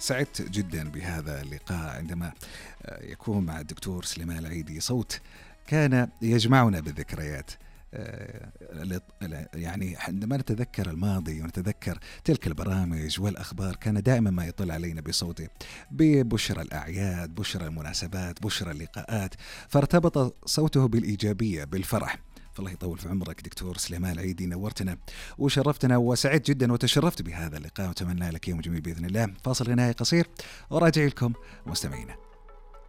سعدت جدا بهذا اللقاء عندما يكون مع الدكتور سليمان العيدي، صوت كان يجمعنا بالذكريات. يعني عندما نتذكر الماضي ونتذكر تلك البرامج والأخبار، كان دائما ما يطل علينا بصوته، ببشرى الأعياد، بشرى المناسبات، بشرى اللقاءات، فارتبط صوته بالإيجابية، بالفرح. فالله يطول في عمرك دكتور سليمان العيدي، نورتنا وشرفتنا، وسعدت جدا وتشرفت بهذا اللقاء، وأتمنى لك يوم جميل بإذن الله. فاصل غنائي قصير وراجع لكم مستمعينا.